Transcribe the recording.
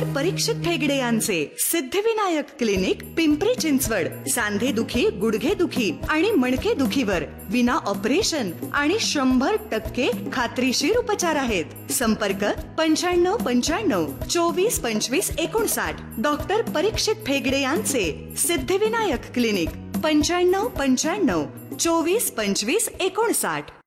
परीक्षित ठेगडे यांचे सिद्धिविनायक क्लिनिक, पिंपरी चिंचवड. सांधे दुखी, गुडघे दुखी आणि मणके दुखीवर विना ऑपरेशन आणि 100% खात्रीशीर उपचार आहेत. संपर्क 9595 24 25 59. डॉक्टर परीक्षित ठेगडे यांचे सिद्धिविनायक क्लिनिक, 9595 24 25 59.